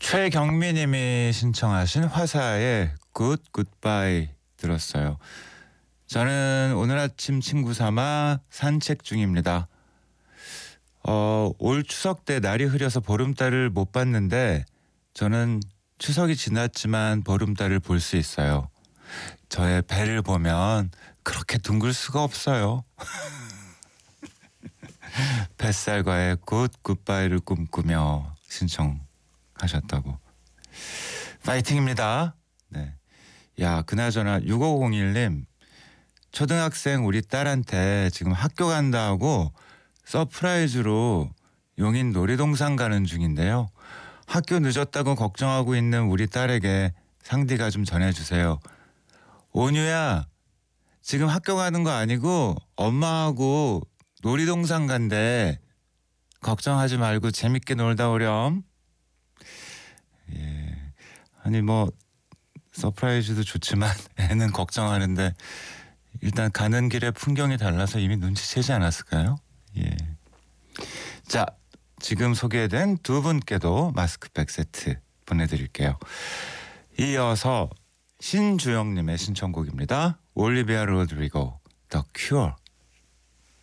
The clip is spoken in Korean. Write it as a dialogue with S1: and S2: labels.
S1: 최경미님이 신청하신 화사의 굿 굿바이 들었어요. 저는 오늘 아침 친구 삼아 산책 중입니다. 올 추석 때 날이 흐려서 보름달을 못 봤는데 저는 추석이 지났지만 보름달을 볼 수 있어요. 저의 배를 보면 그렇게 둥글 수가 없어요. 뱃살과의 굿 굿바이를 꿈꾸며 신청하셨다고. 파이팅입니다. 네. 야, 그나저나 6501님 초등학생 우리 딸한테 지금 학교 간다 하고 서프라이즈로 용인 놀이동산 가는 중인데요. 학교 늦었다고 걱정하고 있는 우리 딸에게 상디가 좀 전해주세요. 온유야, 지금 학교 가는 거 아니고 엄마하고 놀이동산 간대. 걱정하지 말고 재밌게 놀다 오렴. 예. 아니 뭐 서프라이즈도 좋지만 애는 걱정하는데 일단 가는 길에 풍경이 달라서 이미 눈치채지 않았을까요? 예. 자, 지금 소개된 두 분께도 마스크팩 세트 보내드릴게요. 이어서 신주영님의 신청곡입니다. 올리비아 로드리고 The Cure.